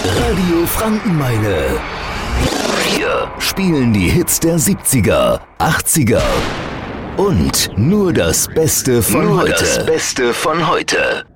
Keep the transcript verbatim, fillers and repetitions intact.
Radio Frankenmeile. Wir spielen die Hits der siebziger, achtziger und nur das Beste von nur heute. das Beste von heute.